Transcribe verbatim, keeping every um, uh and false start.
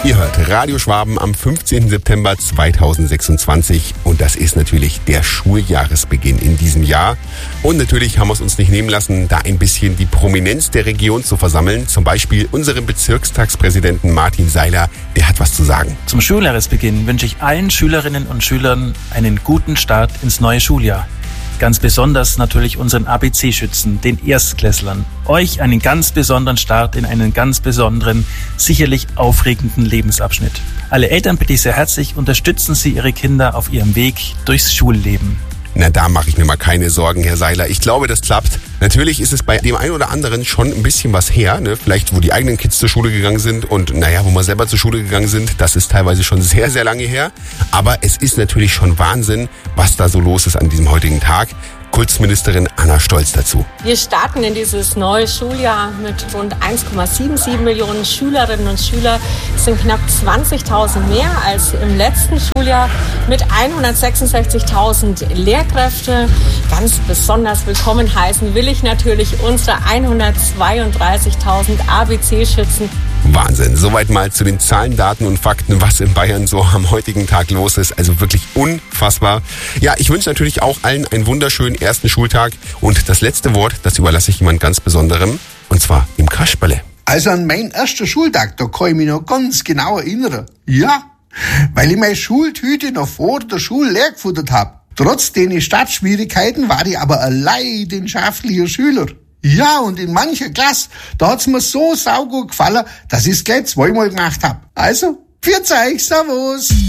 Ihr hört Radio Schwaben am fünfzehnten September zweitausendsechsundzwanzig und das ist natürlich der Schuljahresbeginn in diesem Jahr. Und natürlich haben wir es uns nicht nehmen lassen, da ein bisschen die Prominenz der Region zu versammeln. Zum Beispiel unseren Bezirkstagspräsidenten Martin Seiler, der hat was zu sagen. Zum Schuljahresbeginn wünsche ich allen Schülerinnen und Schülern einen guten Start ins neue Schuljahr. Ganz besonders natürlich unseren A B C-Schützen, den Erstklässlern. Euch einen ganz besonderen Start in einen ganz besonderen, sicherlich aufregenden Lebensabschnitt. Alle Eltern bitte ich sehr herzlich, unterstützen Sie Ihre Kinder auf ihrem Weg durchs Schulleben. Na, da mache ich mir mal keine Sorgen, Herr Seiler. Ich glaube, das klappt. Natürlich ist es bei dem einen oder anderen schon ein bisschen was her, ne? Vielleicht, wo die eigenen Kids zur Schule gegangen sind und, naja, wo wir selber zur Schule gegangen sind. Das ist teilweise schon sehr, sehr lange her. Aber es ist natürlich schon Wahnsinn, was da so los ist an diesem heutigen Tag. Kultusministerin Anna Stolz dazu. Wir starten in dieses neue Schuljahr mit rund eins Komma siebenundsiebzig Millionen Schülerinnen und Schüler. Das sind knapp zwanzigtausend mehr als im letzten Schuljahr mit hundertsechsundsechzigtausend Lehrkräfte. Ganz besonders willkommen heißen will ich natürlich unsere hundertzweiunddreißigtausend A B C-Schützen. Wahnsinn. Soweit mal zu den Zahlen, Daten und Fakten, was in Bayern so am heutigen Tag los ist. Also wirklich unfassbar. Ja, ich wünsche natürlich auch allen einen wunderschönen ersten Schultag. Und das letzte Wort, das überlasse ich jemand ganz Besonderem. Und zwar im Kasperle. Also an meinen ersten Schultag, da kann ich mich noch ganz genau erinnern. Ja, weil ich meine Schultüte noch vor der Schule leer gefuttert habe. Trotz den Startschwierigkeiten war ich aber ein leidenschaftlicher Schüler. Ja, und in mancher Klasse, da hat's mir so saugut gefallen, dass ich's gleich zweimal gemacht hab. Also, pfiat euch, servus!